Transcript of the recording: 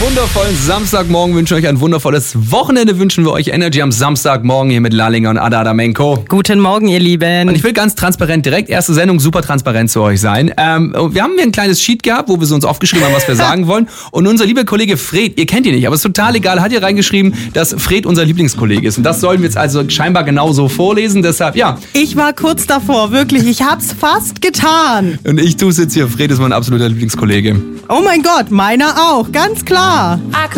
wundervollen Samstagmorgen, wünschen euch ein wundervolles Wochenende, wünschen wir euch Energy am Samstagmorgen hier mit Lallinger und Ada Adamenko. Guten Morgen, ihr Lieben. Und ich will ganz transparent direkt, erste Sendung, super transparent zu euch sein. Wir haben hier ein kleines Sheet gehabt, wo wir so uns aufgeschrieben haben, was wir sagen wollen. Und unser lieber Kollege Fred, ihr kennt ihn nicht, aber ist total egal, hat hier reingeschrieben, dass Fred unser Lieblingskollege ist. Und das sollen wir jetzt also scheinbar genauso vorlesen, deshalb, ja. Ich war kurz davor, wirklich, ich hab's fast getan. Und ich tue es jetzt hier, Fred ist mein absoluter Lieblingskollege. Oh mein Gott, meiner auch, ganz klar.